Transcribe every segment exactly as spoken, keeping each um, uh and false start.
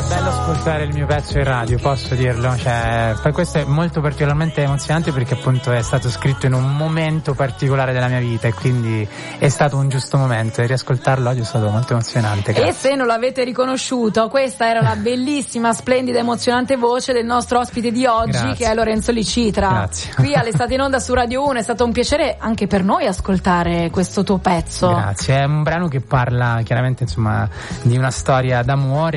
che bello ascoltare il mio pezzo in radio, posso dirlo, cioè, poi questo è molto particolarmente emozionante perché appunto è stato scritto in un momento particolare della mia vita e quindi è stato un giusto momento e riascoltarlo oggi è stato molto emozionante. Grazie. E se non l'avete riconosciuto, questa era la bellissima, splendida, emozionante voce del nostro ospite di oggi. Grazie. Che è Lorenzo Licitra. Grazie. Qui all'Estate in Onda su Radio uno, è stato un piacere anche per noi ascoltare questo tuo pezzo. Grazie, è un brano che parla chiaramente insomma di una storia d'amore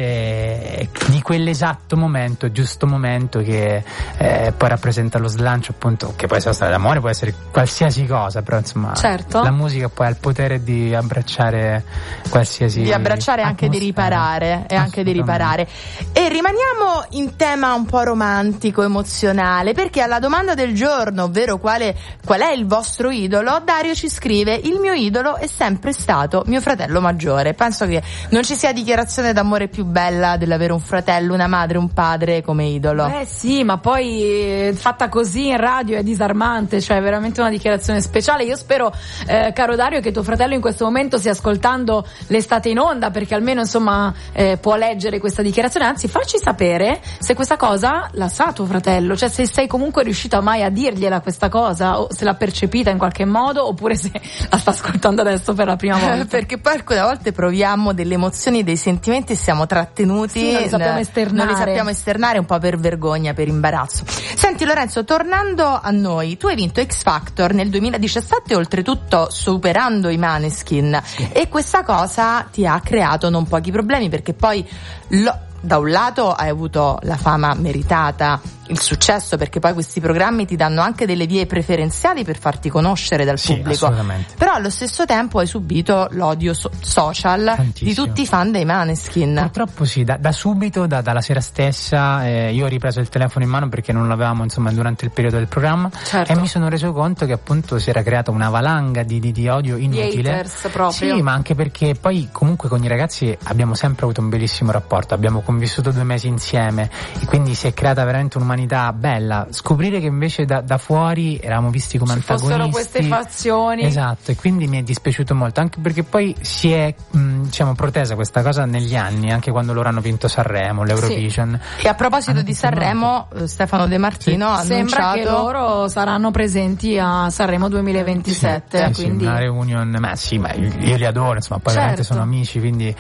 e di quell'esatto momento, giusto momento che eh, poi rappresenta lo slancio, appunto, che può essere la storia d'amore, può essere qualsiasi cosa, però insomma certo. La musica poi ha il potere di abbracciare qualsiasi di abbracciare e anche di riparare e anche di riparare. E rimaniamo in tema un po' romantico, emozionale, perché alla domanda del giorno, ovvero quale qual è il vostro idolo, Dario ci scrive: il mio idolo è sempre stato mio fratello maggiore. Penso che non ci sia dichiarazione d'amore più bella dell'avere un fratello, una madre, un padre come idolo. Eh sì, ma poi fatta così in radio è disarmante, cioè è veramente una dichiarazione speciale. Io spero, eh, caro Dario, che tuo fratello in questo momento stia ascoltando l'Estate in Onda, perché almeno insomma eh, può leggere questa dichiarazione, anzi facci sapere se questa cosa la sa tuo fratello, cioè se sei comunque riuscito mai a dirgliela questa cosa, o se l'ha percepita in qualche modo, oppure se la sta ascoltando adesso per la prima volta. Perché poi alcune volte proviamo delle emozioni, dei sentimenti e siamo trattenuti, sì, non li sappiamo esternare. Non li sappiamo esternare un po' per vergogna, per imbarazzo. Senti Lorenzo, tornando a noi, tu hai vinto X Factor nel duemiladiciassette, oltretutto superando i Maneskin, sì. E questa cosa ti ha creato non pochi problemi, perché poi lo, da un lato hai avuto la fama meritata, il successo, perché poi questi programmi ti danno anche delle vie preferenziali per farti conoscere dal sì, pubblico, però allo stesso tempo hai subito l'odio so- social Tantissimo. Di tutti i fan dei Maneskin. Purtroppo sì, da, da subito, da, dalla sera stessa, eh, io ho ripreso il telefono in mano perché non l'avevamo insomma durante il periodo del programma, certo. E mi sono reso conto che appunto si era creata una valanga di, di, di odio inutile, di haters proprio. Sì, ma anche perché poi comunque con i ragazzi abbiamo sempre avuto un bellissimo rapporto, abbiamo convissuto due mesi insieme e quindi si è creata veramente un'umanità bella. Scoprire che invece da, da fuori eravamo visti come ci antagonisti, fossero queste fazioni, esatto, e quindi mi è dispiaciuto molto, anche perché poi si è mh, diciamo protesa questa cosa negli anni, anche quando loro hanno vinto Sanremo, l'Eurovision. Sì. E a proposito di Sanremo, molto. Stefano De Martino sì. ha Sembra annunciato che loro saranno presenti a Sanremo duemilaventisette, sì, quindi sì, una reunion, ma sì, ma io li adoro, insomma, poi certo. veramente sono amici, quindi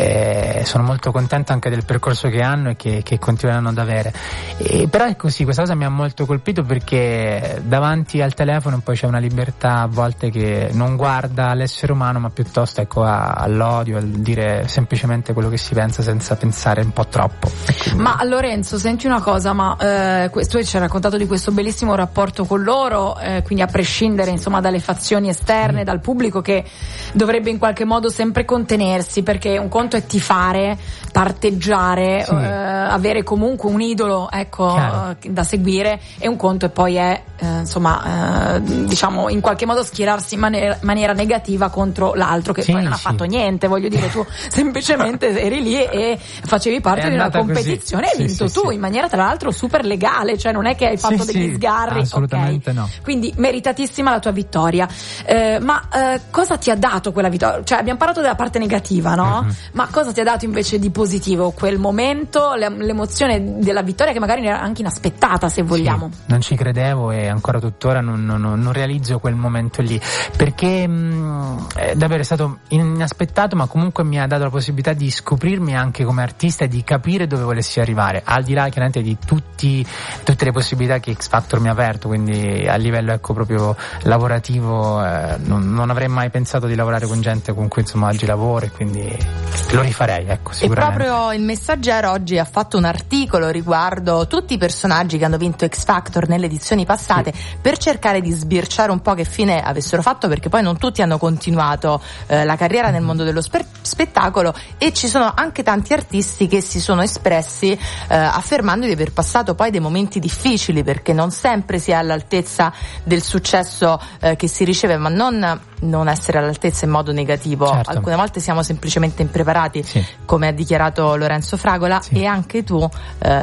eh, sono molto contento anche del percorso che hanno e che, che continueranno ad avere. E, però è così, questa cosa mi ha molto colpito perché davanti al telefono poi c'è una libertà a volte che non guarda all'essere umano, ma piuttosto ecco a, all'odio, al dire semplicemente quello che si pensa senza pensare un po' troppo. Ma Lorenzo, senti una cosa, ma eh, tu ci hai raccontato di questo bellissimo rapporto con loro, eh, quindi a prescindere insomma dalle fazioni esterne, mm. dal pubblico che dovrebbe in qualche modo sempre contenersi, perché un conto è tifare, parteggiare, sì. eh, avere comunque un idolo, ecco, eh, da seguire, e un conto e poi è eh, insomma eh, diciamo in qualche modo schierarsi in maniera, maniera negativa contro l'altro che sì, poi non sì. ha fatto niente, voglio dire, tu semplicemente eri lì e facevi parte di una competizione così. E hai vinto sì, tu sì. in maniera tra l'altro super legale, cioè non è che hai fatto sì, degli sì. sgarri, assolutamente okay. no, quindi meritatissima la tua vittoria, eh, ma eh, cosa ti ha dato quella vittoria? Cioè abbiamo parlato della parte negativa, no? Uh-huh. Ma cosa ti ha dato invece di positivo quel momento, l'emozione della vittoria che magari era anche inaspettata, se vogliamo? Sì, non ci credevo e ancora tuttora non, non, non realizzo quel momento lì, perché mh, è davvero stato inaspettato, ma comunque mi ha dato la possibilità di scoprirmi anche come artista e di capire dove volessi arrivare, al di là chiaramente di tutti, tutte le possibilità che X Factor mi ha aperto, quindi a livello ecco proprio lavorativo eh, non, non avrei mai pensato di lavorare con gente con cui insomma oggi lavoro, e quindi lo rifarei, ecco, sicuramente. E proprio il Messaggero oggi ha fatto un articolo riguardo tutti i personaggi che hanno vinto X Factor nelle edizioni passate, sì. per cercare di sbirciare un po' che fine avessero fatto, perché poi non tutti hanno continuato eh, la carriera nel mondo dello spe- spettacolo, e ci sono anche tanti artisti che si sono espressi eh, affermando di aver passato poi dei momenti difficili, perché non sempre si è all'altezza del successo eh, che si riceve, ma non non essere all'altezza in modo negativo, certo. alcune volte siamo semplicemente impreparati, sì. come ha dichiarato Lorenzo Fragola, sì. e anche tu eh, lo,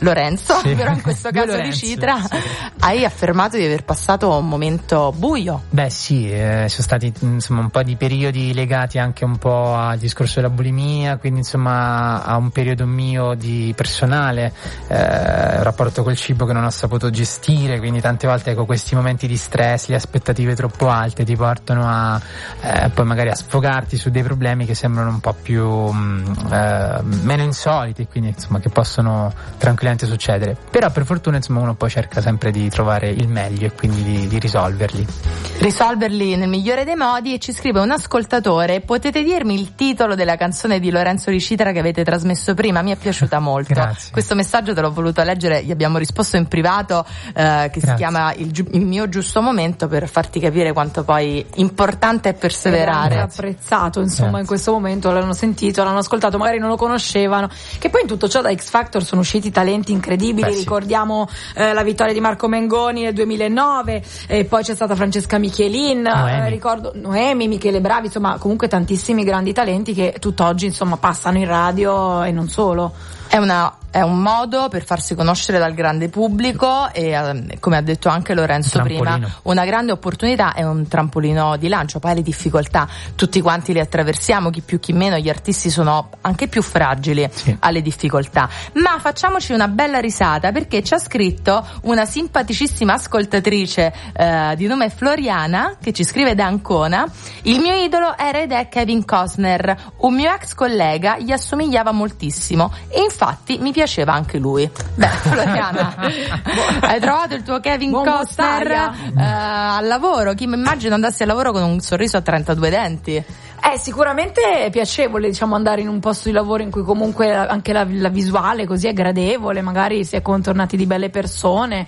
Lorenzo, sì. però in questo caso Lorenzo, di Citra, sì. hai affermato di aver passato un momento buio. Beh sì, eh, sono stati insomma un po' di periodi legati anche un po' al discorso della bulimia, quindi insomma a un periodo mio di personale, eh, un rapporto col cibo che non ho saputo gestire, quindi tante volte ecco questi momenti di stress, le aspettative troppo alte ti portano a eh, poi magari a sfogarti su dei problemi che sembrano un po' più mh, eh, meno insoliti, quindi insomma che possono tranquillamente succedere, però per fortuna insomma uno poi cerca sempre di trovare il meglio e quindi di, di risolverli risolverli nel migliore dei modi. E ci scrive un ascoltatore: potete dirmi il titolo della canzone di Lorenzo Di Citra che avete trasmesso prima? Mi è piaciuta molto. Grazie. Questo messaggio te l'ho voluto leggere, gli abbiamo risposto in privato, eh, che Grazie. si chiama il, giu- il mio giusto momento, per farti capire quanto poi importante è perseverare. È apprezzato insomma. Grazie. In questo momento l'hanno sentito, l'hanno ascoltato, magari non lo conoscevano, che poi in tutto ciò da X Factor sono usciti talenti incredibili. Beh, sì. Ricordiamo eh, la vittoria di Marco Mengoni nel duemilanove, e poi c'è stata Francesca Michelin, eh, ricordo Noemi, Michele Bravi, insomma comunque tantissimi grandi talenti che tutt'oggi insomma passano in radio e non solo. È una È un modo per farsi conoscere dal grande pubblico e, eh, come ha detto anche Lorenzo prima, una grande opportunità, è un trampolino di lancio. Poi le difficoltà tutti quanti le attraversiamo, chi più chi meno, gli artisti sono anche più fragili sì. alle difficoltà, ma facciamoci una bella risata, perché ci ha scritto una simpaticissima ascoltatrice eh, di nome Floriana, che ci scrive da Ancona: il mio idolo era ed è Kevin Costner, un mio ex collega, gli assomigliava moltissimo e infatti mi piaceva anche lui. Beh, Floriana, hai trovato il tuo Kevin Buon Costner eh, al lavoro? Chi mi immagino andassi al lavoro con un sorriso a trentadue denti. È sicuramente piacevole, diciamo, andare in un posto di lavoro in cui comunque anche la, la visuale così è gradevole, magari si è contornati di belle persone,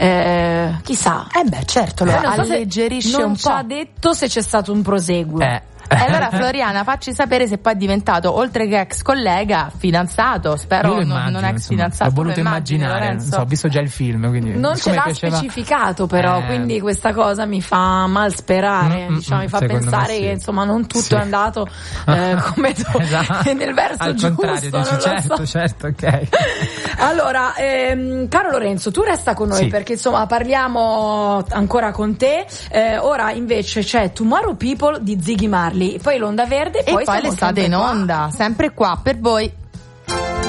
eh, chissà. Eh beh, certo, lo so alleggerisce un po'. Non ci ha detto se c'è stato un proseguo. Eh. E allora Floriana, facci sapere se poi è diventato, oltre che ex collega, fidanzato. Spero non, immagino, non ex insomma, fidanzato. l'ho voluto immagini, immaginare, non so, ho visto già il film, quindi non ce l'ha piaceva... specificato però, eh... quindi questa cosa mi fa mal sperare, mm, diciamo, mm, mi fa pensare sì. che insomma non tutto sì. è andato eh, come tu, esatto. nel verso al giusto. Contrario, dici, certo, so. certo, ok. Allora, ehm, caro Lorenzo, tu resta con noi sì. perché insomma parliamo ancora con te. Eh, ora invece c'è Tomorrow People di Ziggy Marley, poi l'Onda Verde, e poi, poi l'estate in onda, qua. sempre qua per voi.